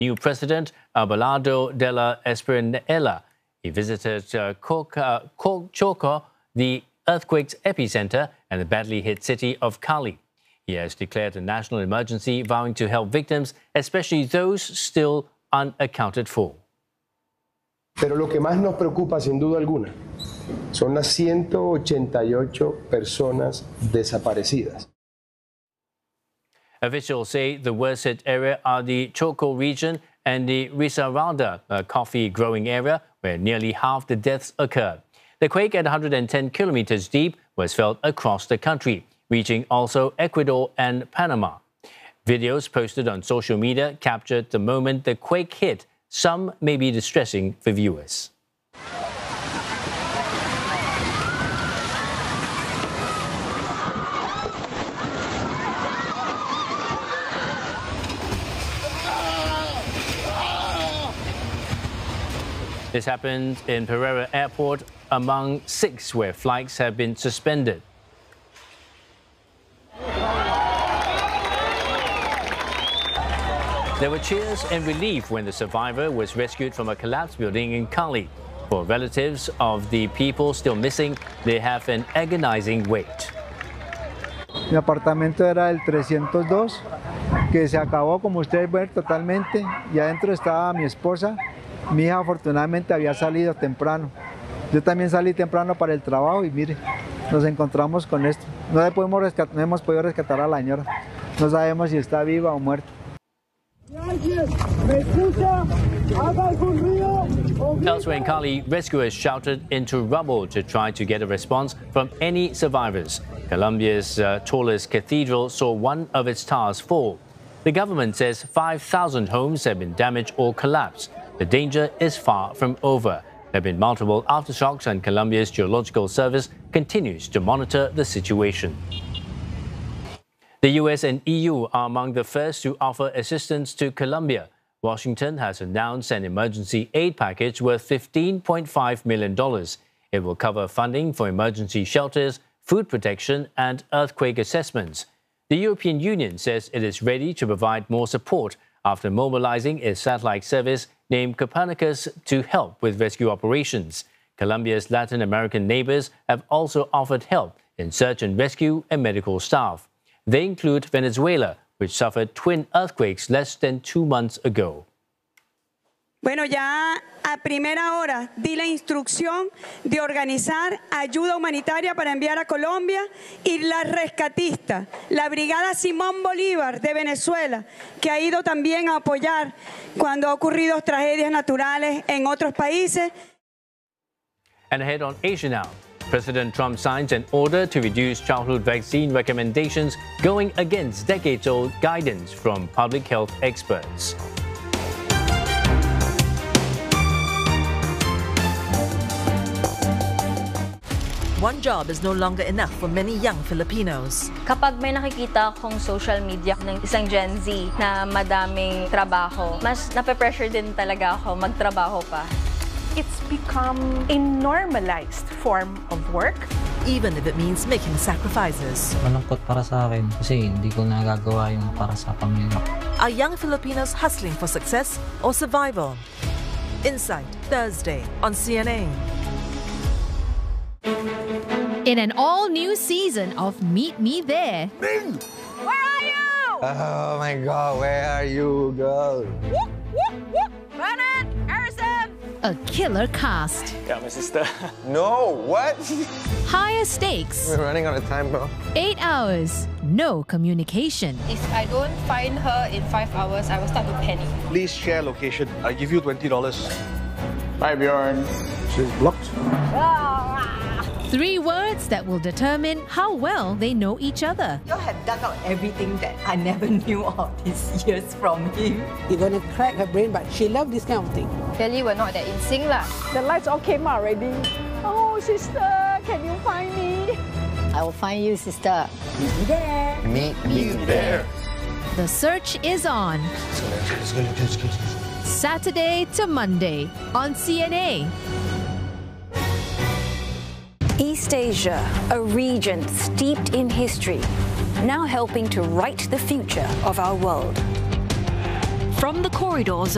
New President Abelardo de la Espriella. He visited Choco, the earthquake's epicenter, and the badly hit city of Cali. He has declared a national emergency, vowing to help victims, especially those still unaccounted for. Pero lo que más nos preocupa, sin duda alguna, son las 188 personas desaparecidas. Officials say the worst-hit area are the Choco region and the Risaralda, a coffee-growing area where nearly half the deaths occurred. The quake at 110 kilometers deep was felt across the country, reaching also Ecuador and Panama. Videos posted on social media captured the moment the quake hit. Some may be distressing for viewers. This happened in Pereira Airport, among 6 where flights have been suspended. There were cheers and relief when the survivor was rescued from a collapsed building in Cali. For relatives of the people still missing, they have an agonizing wait. Mi apartamento era el 302, que se acabó, como ustedes ven, totalmente. Y adentro estaba mi esposa. Mi hija afortunadamente había salido temprano. Yo también salí temprano para el trabajo y mire, nos encontramos con esto. No hemos podido rescatar a la señora. No sabemos si está viva o muerta. Elsewhere in Cali, rescuers shouted into rubble to try to get a response from any survivors. Colombia's tallest cathedral saw one of its towers fall. The government says 5,000 homes have been damaged or collapsed. The danger is far from over. There have been multiple aftershocks, and Colombia's Geological Service continues to monitor the situation. The US and EU are among the first to offer assistance to Colombia. Washington has announced an emergency aid package worth $15.5 million. It will cover funding for emergency shelters, food protection, and earthquake assessments. The European Union says it is ready to provide more support after mobilizing its satellite service named Copernicus to help with rescue operations. Colombia's Latin American neighbors have also offered help in search and rescue and medical staff. They include Venezuela, which suffered twin earthquakes less than 2 months ago. Bueno, ya a primera hora di la instrucción de organizar ayuda humanitaria para enviar a Colombia y la rescatista, la Brigada Simón Bolívar de Venezuela, que ha ido también a apoyar cuando ha ocurrido tragedias naturales en otros países. And ahead on Asia Now, President Trump signs an order to reduce childhood vaccine recommendations, going against decades-old guidance from public health experts. One job is no longer enough for many young Filipinos. Kapag may nakikita akong social media ng isang Gen Z na madaming trabaho, mas nape-pressure din talaga ako magtrabaho pa. It's become a normalized form of work. Even if it means making sacrifices. Malungkot para sa akin kasi hindi ko nagagawa yung para sa pamilya. Are young Filipinos hustling for success or survival? Insight, Thursday on CNA. In an all-new season of Meet Me There. Ming! Where are you? Oh my God, where are you, girl? Whoop, whoop, whoop. Bernard, Harrison! A killer cast. Got my sister. No, what? Higher stakes. We're running out of time, bro. 8 hours. No communication. If I don't find her in 5 hours, I will start to panic. Please share location. I give you $20. Bye, Bjorn. She's blocked. 3 words that will determine how well they know each other. You have dug out everything that I never knew all these years from him. You're gonna crack her brain, but she loves this kind of thing. Clearly, we're not that in sync lah. The lights all came out already. Oh, sister, can you find me? I will find you, sister. Meet me there. Meet me there. The search is on. Let's go. Saturday to Monday on CNA. East Asia, a region steeped in history, now helping to write the future of our world. From the corridors